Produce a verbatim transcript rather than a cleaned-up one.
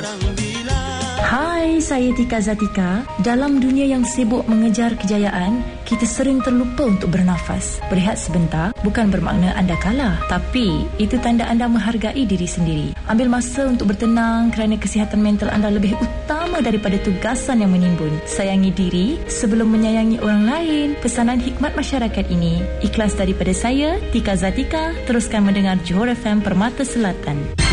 Hai, saya Tika Zatika. Dalam dunia yang sibuk mengejar kejayaan, kita sering terlupa untuk bernafas. Berehat sebentar bukan bermakna anda kalah, tapi itu tanda anda menghargai diri sendiri. Ambil masa untuk bertenang kerana kesihatan mental anda lebih utama daripada tugasan yang menimbun. Sayangi diri sebelum menyayangi orang lain. Pesanan hikmat masyarakat ini ikhlas daripada saya, Tika Zatika. Teruskan mendengar Johor F M Permata Selatan.